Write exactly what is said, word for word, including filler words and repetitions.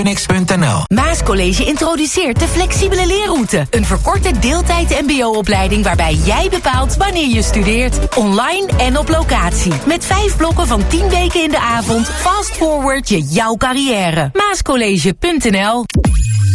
phoenix punt n l. Maascollege introduceert de flexibele leerroute. Een verkorte deeltijd mbo-opleiding waarbij jij bepaalt wanneer je studeert. Online en op locatie. Met vijf blokken van tien weken in de avond. Fast forward je jouw carrière. Maascollege punt n l.